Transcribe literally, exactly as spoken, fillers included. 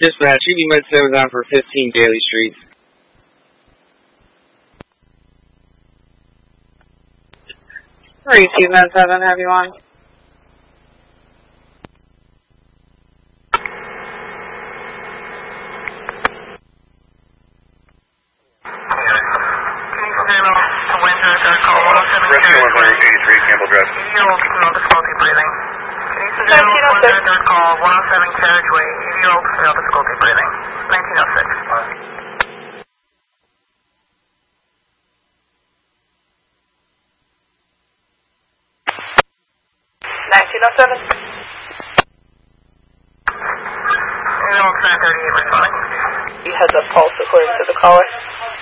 Dispatch, U B Med seven down for fifteen Daly Street. three two Med seven, have you on? Rescue one eighty-three, Campbell Drive. E V O difficulty breathing. Can you send a third call, one oh seven Carriageway, E V O difficulty breathing. nineteen oh six. nineteen oh seven. E V O seven thirty-eight responding. He has a pulse according to the caller.